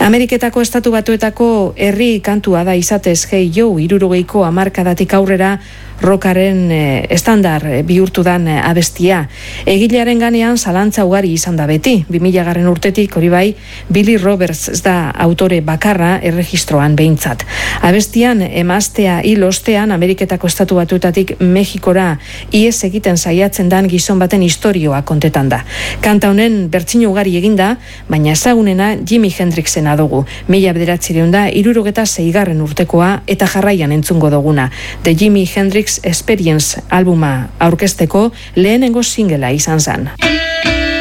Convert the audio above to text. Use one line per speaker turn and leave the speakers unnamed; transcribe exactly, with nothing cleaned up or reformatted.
Ameriketako Estatu Batuetako herri kantua da izatez Hey Joe hirurogeiko hamarkadatik aurrera rockaren eh, estandar eh, bihurtu dan eh, abestia. Egilearen ganean zalantza ugari izan da beti. bi mila garren urtetik hori bai, Billy Roberts ez da autore bakarra erregistroan behintzat. Abestian emaztea hil ostean Ameriketako Estatu Batuetatik Mexikora ihes egiten saiatzen dan gizon baten istorioa kontetan da. Kanta honen bertsio ugari eginda, baina ezagunena Jimi Hendrixena dugu. Mila bederatziehun eta hirurogeta seigarren urtekoa eta jarraian entzungo duguna. The Jimi Hendrix Experience albuma aurkezteko lehenengo singela izan zen.